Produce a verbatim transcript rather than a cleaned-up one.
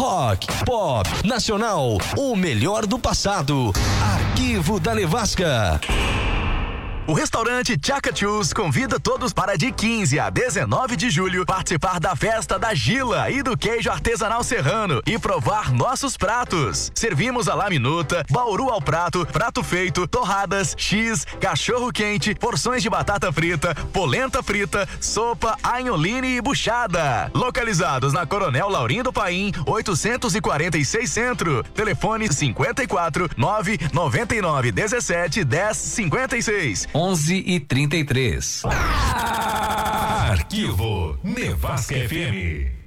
rock, pop, nacional, o melhor do passado. Arquivo da Nevasca. O restaurante Chacachus convida todos para de quinze a dezenove de julho participar da festa da Gila e do queijo artesanal serrano e provar nossos pratos. Servimos a la minuta, bauru ao prato, prato feito, torradas, X, cachorro quente, porções de batata frita, polenta frita, sopa, anholine e buchada. Localizados na Coronel Laurindo Paim, oitocentos e quarenta e seis Centro. Telefone cinquenta e quatro, nove noventa e nove, dezessete, dez, cinquenta e seis. onze e trinta e três. Arquivo Nevasca F M.